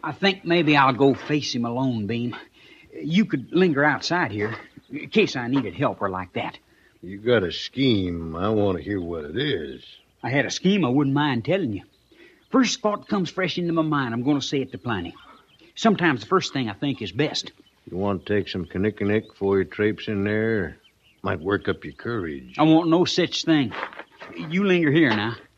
I think maybe I'll go face him alone, Beam. You could linger outside here, in case I needed help or like that. You got a scheme. I want to hear what it is. I had a scheme I wouldn't mind telling you. First thought comes fresh into my mind, I'm going to say it to Pliny. Sometimes the first thing I think is best. You want to take some Kinnickinnick before you traipse in there? Might work up your courage. I want no such thing. You linger here now.